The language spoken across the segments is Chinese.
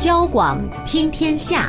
交广听天下。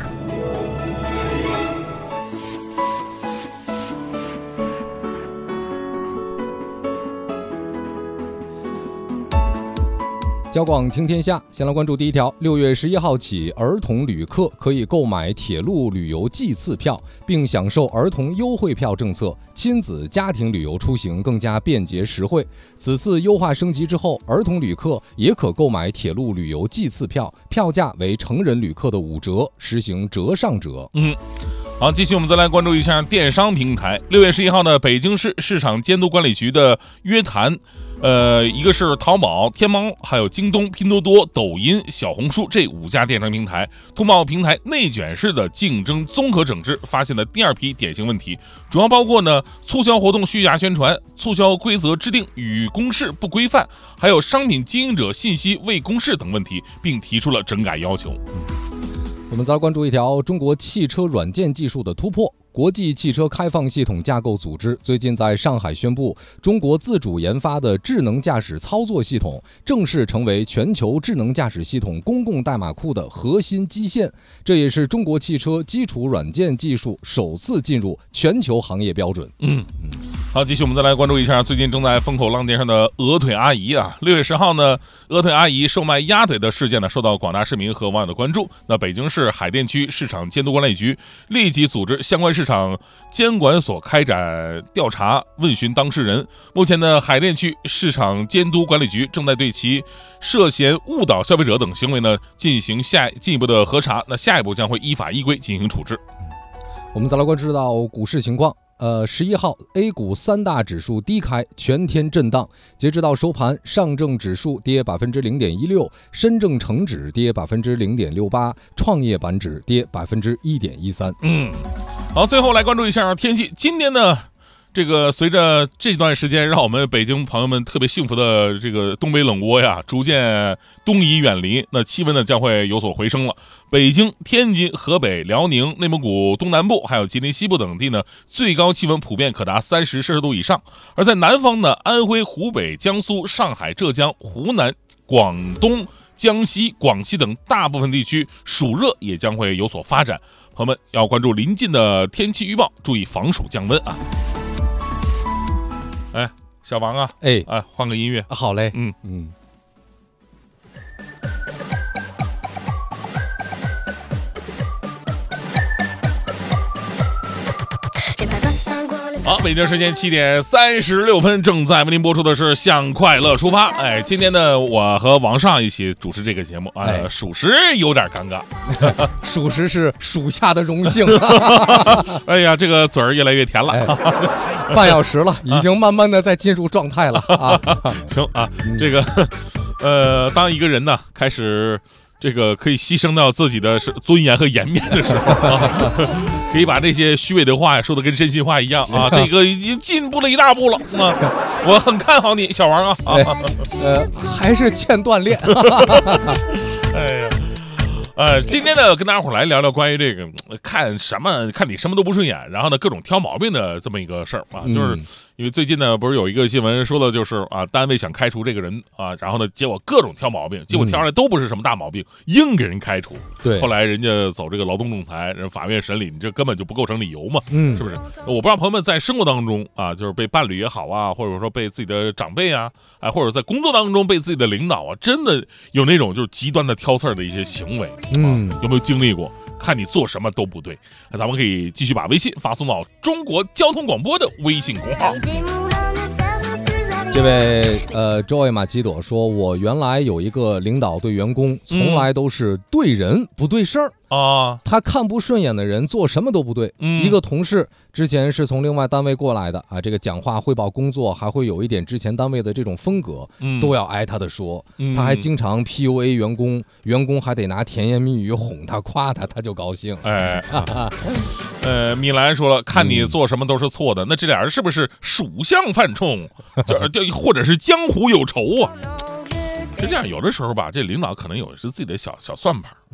交广听天下，先来关注第一条。6月11号起，儿童旅客可以购买铁路旅游季次票，并享受儿童优惠票政策，亲子家庭旅游出行更加便捷实惠。此次优化升级之后，儿童旅客也可购买铁路旅游季次票，票价为成人旅客的5折，实行折上折。 好，继续我们再来关注一下电商平台。6月11号呢，北京市市场监督管理局的约谈，一个是淘宝、天猫，还有京东、拼多多、抖音、小红书这5家电商平台，通报平台内卷式的竞争综合整治，发现了第2批典型问题，主要包括呢促销活动虚假宣传、促销规则制定与公示不规范，还有商品经营者信息未公示等问题，并提出了整改要求。 我们再来关注一条中国汽车软件技术的突破。国际汽车开放系统架构组织最近在上海宣布，中国自主研发的智能驾驶操作系统正式成为全球智能驾驶系统公共代码库的核心基线，这也是中国汽车基础软件技术首次进入全球行业标准。 好，继续我们再来关注一下最近正在风口浪尖上的鹅腿阿姨啊。6月10号呢，鹅腿阿姨售卖鸭腿的事件呢，受到广大市民和网友的关注。那北京市海淀区市场监督管理局立即组织相关市场监管所开展调查问询当事人。目前呢，海淀区市场监督管理局正在对其涉嫌误导消费者等行为呢进行进一步的核查。那下一步将会依法依规进行处置。 我们再来关注到股市情况。11号 A 股3大指数低开，全天震荡。截止到收盘，上证指数跌 0.16%， 深证成指跌 0.68%， 创业板指跌 1.13%。 好，最后来关注一下天气。今天呢，这个随着这段时间让我们北京朋友们特别幸福的这个东北冷窝呀逐渐东移远离，那气温呢将会有所回升了。北京、天津、河北、辽宁、内蒙古东南部还有吉林西部等地呢，最高气温普遍可达30摄氏度以上。而在南方呢，安徽、湖北、江苏、上海、浙江、湖南、广东、江西、广西等大部分地区暑热也将会有所发展。朋友们要关注临近的天气预报，注意防暑降温啊。哎，小王啊，换个音乐， 好嘞， 好，北京时间7点36分，正在为您播出的是向快乐出发。今天呢，我和王上一起主持这个节目，属实有点尴尬， 属实是属下的荣幸。 哎呀，这个嘴儿越来越甜了， 半小时了，已经慢慢的在进入状态了啊。 行啊，这个当一个人呢开始这个可以牺牲掉自己的尊严和颜面的时候可以把这些虚伪的话说的跟真心话一样啊，这个已经进步了一大步了啊！我很看好你，小王啊！ 还是欠锻炼。 哎呀，今天呢，跟大家伙来聊聊关于这个看你什么都不顺眼，然后呢各种挑毛病的这么一个事儿啊，就是因为最近呢不是有一个新闻说的就是啊，单位想开除这个人啊，然后呢结果各种挑毛病，结果挑出来都不是什么大毛病，硬给人开除。 对， 后来人家走这个劳动仲裁，人法院审理，你这根本就不构成理由嘛，是不是？我不知道朋友们在生活当中啊，就是被伴侣也好啊，或者说被自己的长辈啊，或者在工作当中被自己的领导啊，真的有那种就是极端的挑刺儿的一些行为。有没有经历过？看你做什么都不对，那咱们可以继续把微信发送到中国交通广播的微信公号。 这位Joy 马基朵说，我原来有一个领导对员工从来都是对人不对事儿啊， 他看不顺眼的人做什么都不对。一个同事之前是从另外单位过来的啊，这个讲话汇报工作还会有一点之前单位的这种风格，都要挨他的说。他还经常 PUA 员工，员工还得拿甜言蜜语哄他夸他，他就高兴。 米兰说了，看你做什么都是错的，那这俩人是不是属相犯冲，就或者是江湖有仇啊？就这样，有的时候吧，这领导可能有是自己的小算盘。